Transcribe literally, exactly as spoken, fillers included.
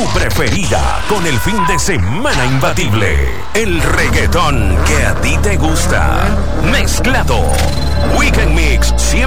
preferida, con el fin de semana imbatible. El reggaetón que a ti te gusta. Mezclado. Weekend Mix ciento